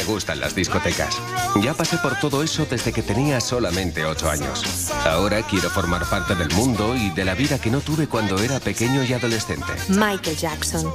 gustan las discotecas. Ya pasé por todo eso desde que tenía solamente 8 años. Ahora quiero formar parte del mundo y de la vida que no tuve cuando era pequeño y adolescente. Michael Jackson.